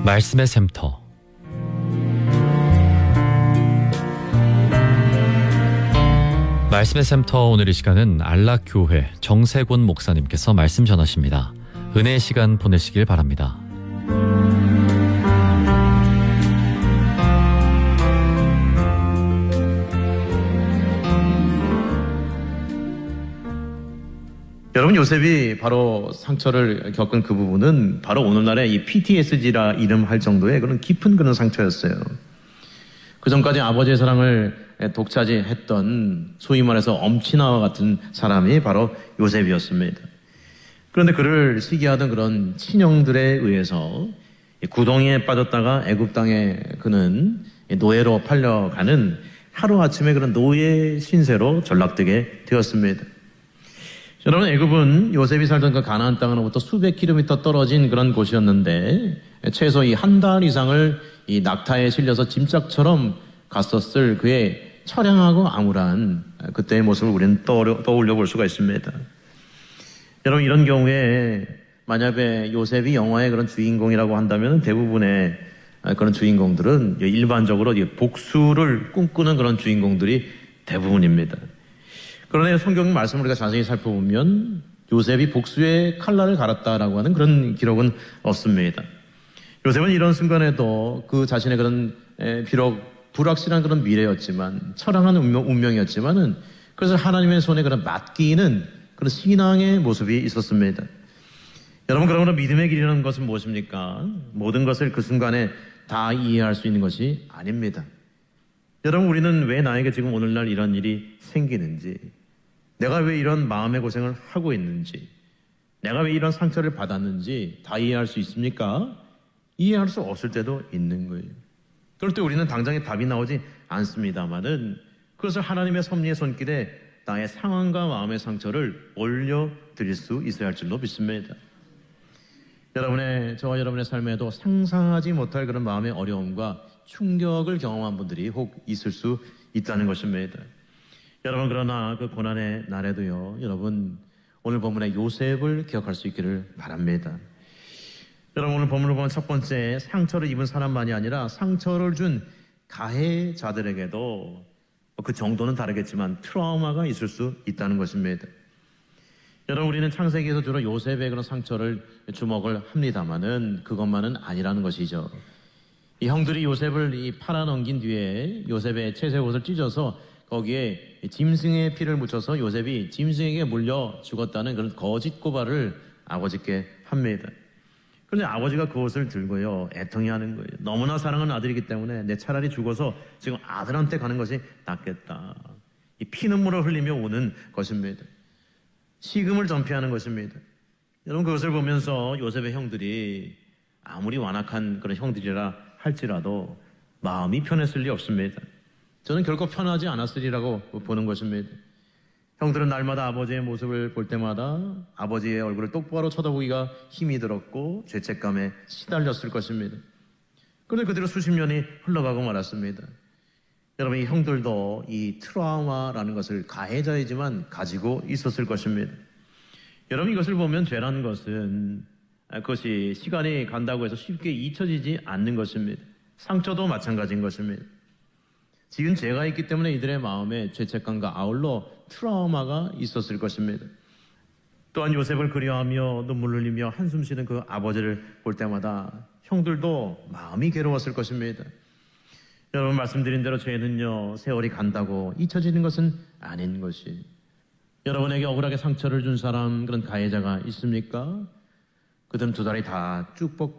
말씀의 샘터. 말씀의 샘터 오늘 이 시간은 안락교회 정세곤 목사님께서 말씀 전하십니다. 은혜의 시간 보내시길 바랍니다. 여러분, 요셉이 바로 상처를 겪은 그 부분은 바로 오늘날의 이 PTSD라 이름할 정도의 그런 깊은 그런 상처였어요. 그 전까지 아버지의 사랑을 독차지했던 소위 말해서 엄친아와 같은 사람이 바로 요셉이었습니다. 그런데 그를 시기하던 그런 친형들에 의해서 구덩이에 빠졌다가 애굽 땅에 그는 노예로 팔려가는 하루아침에 그런 노예 신세로 전락되게 되었습니다. 여러분, 애굽은 요셉이 살던 그 가나안 땅으로부터 수백 킬로미터 떨어진 그런 곳이었는데 최소 이 한 달 이상을 이 낙타에 실려서 짐짝처럼 갔었을 그의 처량하고 암울한 그때의 모습을 우리는 떠올려 볼 수가 있습니다. 여러분, 이런 경우에 만약에 요셉이 영화의 그런 주인공이라고 한다면 대부분의 그런 주인공들은 일반적으로 복수를 꿈꾸는 그런 주인공들이 대부분입니다. 그러나 성경 말씀을 우리가 자세히 살펴보면 요셉이 복수의 칼날을 갈았다라고 하는 그런 기록은 없습니다. 요셉은 이런 순간에도 그 자신의 그런 비록 불확실한 그런 미래였지만 처량한 운명이었지만은 그것을 하나님의 손에 그런 맡기는 그런 신앙의 모습이 있었습니다. 여러분, 그러므로 믿음의 길이라는 것은 무엇입니까? 모든 것을 그 순간에 다 이해할 수 있는 것이 아닙니다. 여러분, 우리는 왜 나에게 지금 오늘날 이런 일이 생기는지, 내가 왜 이런 마음의 고생을 하고 있는지, 내가 왜 이런 상처를 받았는지 다 이해할 수 있습니까? 이해할 수 없을 때도 있는 거예요. 그럴 때 우리는 당장에 답이 나오지 않습니다만은 그것을 하나님의 섭리의 손길에 나의 상황과 마음의 상처를 올려드릴 수 있어야 할 줄로 믿습니다. 저와 여러분의 삶에도 상상하지 못할 그런 마음의 어려움과 충격을 경험한 분들이 혹 있을 수 있다는 것입니다. 여러분, 그러나 그 고난의 날에도요, 여러분, 오늘 본문의 요셉을 기억할 수 있기를 바랍니다. 여러분, 오늘 본문을 보면 첫 번째, 상처를 입은 사람만이 아니라 상처를 준 가해자들에게도 그 정도는 다르겠지만 트라우마가 있을 수 있다는 것입니다. 여러분, 우리는 창세기에서 주로 요셉의 그런 상처를 주목을 합니다만은 그것만은 아니라는 것이죠. 이 형들이 요셉을 팔아넘긴 뒤에 요셉의 채색 옷을 찢어서 거기에 짐승의 피를 묻혀서 요셉이 짐승에게 물려 죽었다는 그런 거짓 고발을 아버지께 합니다. 그런데 아버지가 그 옷을 들고요, 애통이 하는 거예요. 너무나 사랑하는 아들이기 때문에 내 차라리 죽어서 지금 아들한테 가는 것이 낫겠다. 이 피눈물을 흘리며 오는 것입니다. 식음을 전폐하는 것입니다. 여러분, 그것을 보면서 요셉의 형들이 아무리 완악한 그런 형들이라 할지라도 마음이 편했을 리 없습니다. 저는 결코 편하지 않았으리라고 보는 것입니다. 형들은 날마다 아버지의 모습을 볼 때마다 아버지의 얼굴을 똑바로 쳐다보기가 힘이 들었고 죄책감에 시달렸을 것입니다. 그런데 그대로 수십 년이 흘러가고 말았습니다. 여러분, 이 형들도 이 트라우마라는 것을 가해자이지만 가지고 있었을 것입니다. 여러분, 이것을 보면 죄라는 것은 그것이 시간이 간다고 해서 쉽게 잊혀지지 않는 것입니다. 상처도 마찬가지인 것입니다. 지은 죄가 있기 때문에 이들의 마음에 죄책감과 아울러 트라우마가 있었을 것입니다. 또한 요셉을 그리워하며 눈물 흘리며 한숨 쉬는 그 아버지를 볼 때마다 형들도 마음이 괴로웠을 것입니다. 여러분, 말씀드린 대로 죄는요, 세월이 간다고 잊혀지는 것은 아닌 것이. 여러분에게 억울하게 상처를 준 사람, 그런 가해자가 있습니까? 그들은 두 다리 다 쭉